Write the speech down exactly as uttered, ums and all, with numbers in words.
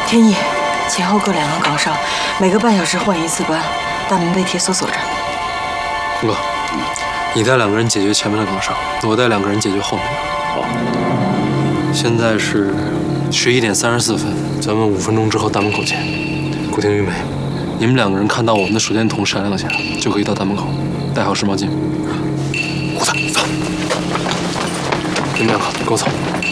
天意，前后各两个岗哨，每个半小时换一次班，大门被铁锁锁着。 胡哥，你带两个人解决前面的岗哨，我带两个人解决后面的。好。现在是十一点三十四分，咱们五分钟之后大门口见。顾廷玉梅，你们两个人看到我们的手电筒闪亮一下，就可以到大门口，带好湿毛巾。胡子，走。你们两个跟我走。